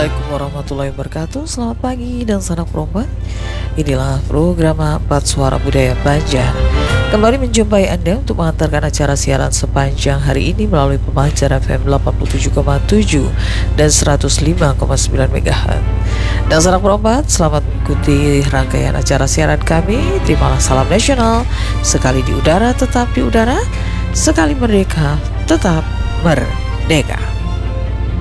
Assalamualaikum warahmatullahi wabarakatuh. Selamat pagi dan salam perempuan. Inilah program 4 Suara Budaya Banjar. Kembali menjumpai Anda untuk mengantarkan acara siaran sepanjang hari ini melalui pemancar FM 87,7 dan 105,9 MHz. Dan salam perempuan, selamat mengikuti rangkaian acara siaran kami. Terimalah salam nasional, sekali di udara tetap di udara, sekali merdeka tetap merdeka.